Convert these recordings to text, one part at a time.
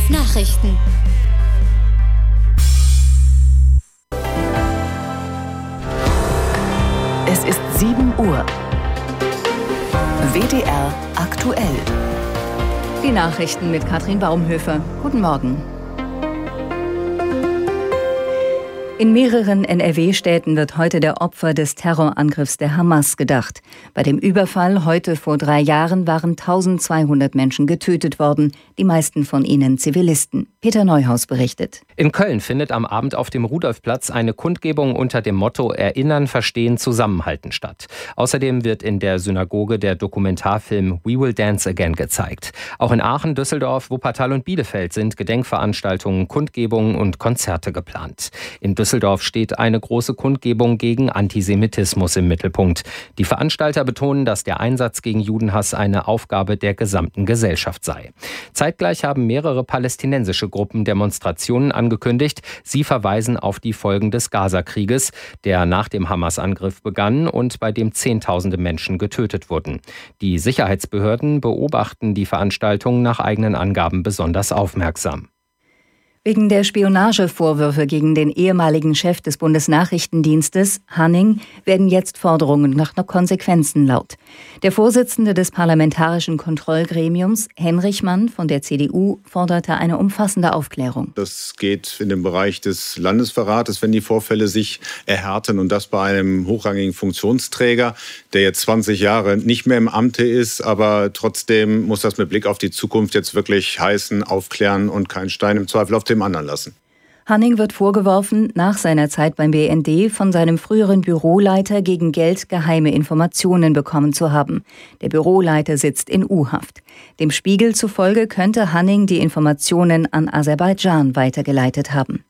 Nachrichten. Es ist 7 Uhr. WDR aktuell. Die Nachrichten mit Katrin Baumhöfer. Guten Morgen. In mehreren NRW-Städten wird heute der Opfer des Terrorangriffs der Hamas gedacht. Bei dem Überfall heute vor 3 Jahren waren 1200 Menschen getötet worden, die meisten von ihnen Zivilisten. Peter Neuhaus berichtet. In Köln findet am Abend auf dem Rudolfplatz eine Kundgebung unter dem Motto Erinnern, Verstehen, Zusammenhalten statt. Außerdem wird in der Synagoge der Dokumentarfilm We Will Dance Again gezeigt. Auch in Aachen, Düsseldorf, Wuppertal und Bielefeld sind Gedenkveranstaltungen, Kundgebungen und Konzerte geplant. In Düsseldorf steht eine große Kundgebung gegen Antisemitismus im Mittelpunkt. Die Veranstalter betonen, dass der Einsatz gegen Judenhass eine Aufgabe der gesamten Gesellschaft sei. Zeitgleich haben mehrere palästinensische Gruppen Demonstrationen angekündigt. Sie verweisen auf die Folgen des Gaza-Krieges, der nach dem Hamas-Angriff begann und bei dem Zehntausende Menschen getötet wurden. Die Sicherheitsbehörden beobachten die Veranstaltung nach eigenen Angaben besonders aufmerksam. Wegen der Spionagevorwürfe gegen den ehemaligen Chef des Bundesnachrichtendienstes, Hanning, werden jetzt Forderungen nach Konsequenzen laut. Der Vorsitzende des Parlamentarischen Kontrollgremiums, Henrichmann von der CDU, forderte eine umfassende Aufklärung. Das geht in den Bereich des Landesverrates, wenn die Vorfälle sich erhärten und das bei einem hochrangigen Funktionsträger, der jetzt 20 Jahre nicht mehr im Amte ist, aber trotzdem muss das mit Blick auf die Zukunft jetzt wirklich heißen, aufklären und keinen Stein im Zweifel auf dem anderen lassen. Hanning wird vorgeworfen, nach seiner Zeit beim BND von seinem früheren Büroleiter gegen Geld geheime Informationen bekommen zu haben. Der Büroleiter sitzt in U-Haft. Dem Spiegel zufolge könnte Hanning die Informationen an Aserbaidschan weitergeleitet haben.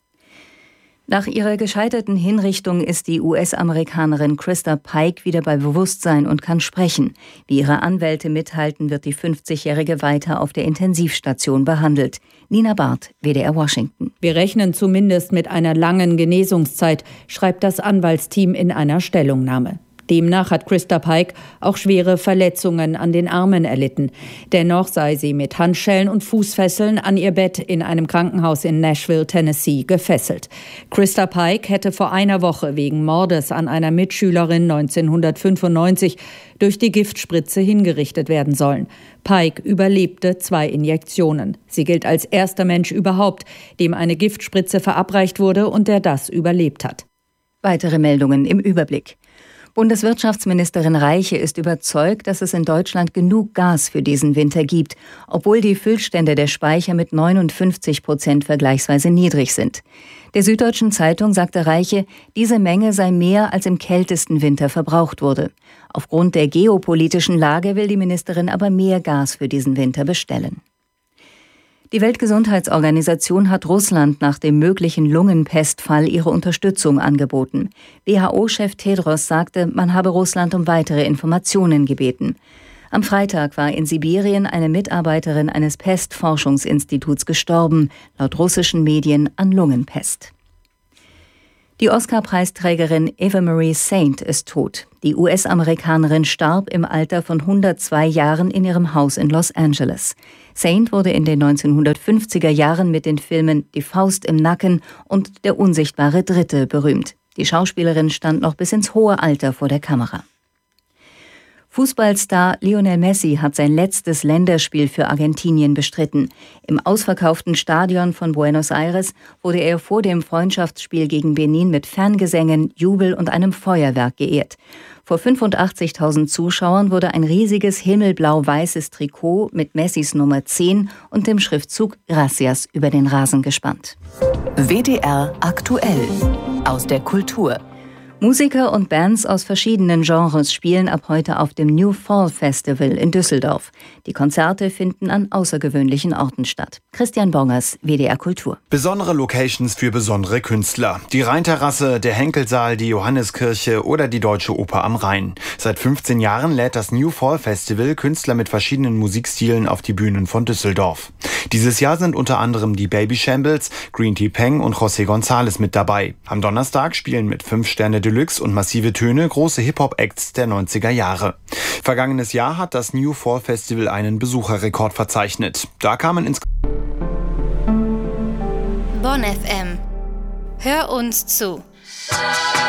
Nach ihrer gescheiterten Hinrichtung ist die US-Amerikanerin Krista Pike wieder bei Bewusstsein und kann sprechen. Wie ihre Anwälte mitteilten, wird die 50-Jährige weiter auf der Intensivstation behandelt. Nina Barth, WDR Washington. Wir rechnen zumindest mit einer langen Genesungszeit, schreibt das Anwaltsteam in einer Stellungnahme. Demnach hat Krista Pike auch schwere Verletzungen an den Armen erlitten. Dennoch sei sie mit Handschellen und Fußfesseln an ihr Bett in einem Krankenhaus in Nashville, Tennessee, gefesselt. Krista Pike hätte vor einer Woche wegen Mordes an einer Mitschülerin 1995 durch die Giftspritze hingerichtet werden sollen. Pike überlebte 2 Injektionen. Sie gilt als erster Mensch überhaupt, dem eine Giftspritze verabreicht wurde und der das überlebt hat. Weitere Meldungen im Überblick. Bundeswirtschaftsministerin Reiche ist überzeugt, dass es in Deutschland genug Gas für diesen Winter gibt, obwohl die Füllstände der Speicher mit 59% vergleichsweise niedrig sind. Der Süddeutschen Zeitung sagte Reiche, diese Menge sei mehr als im kältesten Winter verbraucht wurde. Aufgrund der geopolitischen Lage will die Ministerin aber mehr Gas für diesen Winter bestellen. Die Weltgesundheitsorganisation hat Russland nach dem möglichen Lungenpestfall ihre Unterstützung angeboten. WHO-Chef Tedros sagte, man habe Russland um weitere Informationen gebeten. Am Freitag war in Sibirien eine Mitarbeiterin eines Pestforschungsinstituts gestorben, laut russischen Medien an Lungenpest. Die Oscar-Preisträgerin Eva Marie Saint ist tot. Die US-Amerikanerin starb im Alter von 102 Jahren in ihrem Haus in Los Angeles. Saint wurde in den 1950er Jahren mit den Filmen Die Faust im Nacken und Der unsichtbare Dritte berühmt. Die Schauspielerin stand noch bis ins hohe Alter vor der Kamera. Fußballstar Lionel Messi hat sein letztes Länderspiel für Argentinien bestritten. Im ausverkauften Stadion von Buenos Aires wurde er vor dem Freundschaftsspiel gegen Benin mit Fangesängen, Jubel und einem Feuerwerk geehrt. Vor 85.000 Zuschauern wurde ein riesiges himmelblau-weißes Trikot mit Messis Nummer 10 und dem Schriftzug Gracias über den Rasen gespannt. WDR aktuell aus der Kultur. Musiker und Bands aus verschiedenen Genres spielen ab heute auf dem New Fall Festival in Düsseldorf. Die Konzerte finden an außergewöhnlichen Orten statt. Christian Bongers, WDR Kultur. Besondere Locations für besondere Künstler. Die Rheinterrasse, der Henkelsaal, die Johanneskirche oder die Deutsche Oper am Rhein. Seit 15 Jahren lädt das New Fall Festival Künstler mit verschiedenen Musikstilen auf die Bühnen von Düsseldorf. Dieses Jahr sind unter anderem die Baby Shambles, Green Tea Peng und José González mit dabei. Am Donnerstag spielen mit 5 Sterne Deluxe und Massive Töne große Hip-Hop-Acts der 90er Jahre. Vergangenes Jahr hat das New Fall Festival einen Besucherrekord verzeichnet. Da kamen Bonn FM. Hör uns zu.